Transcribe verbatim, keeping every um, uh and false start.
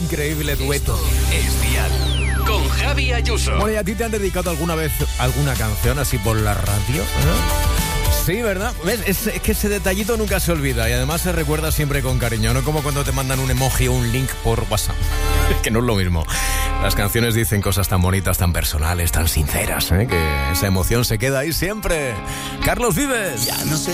increíble dueto. Es Dial, con Javi Ayuso. Bueno, ¿y a ti te han dedicado alguna vez alguna canción así por la radio? ¿Eh? Sí, ¿verdad? ¿Ves? Es, es que ese detallito nunca se olvida y además se recuerda siempre con cariño, no como cuando te mandan un emoji o un link por WhatsApp, que no es lo mismo. Las canciones dicen cosas tan bonitas, tan personales, tan sinceras, ¿eh? Que esa emoción se queda ahí siempre. Carlos Vives. Ya no sé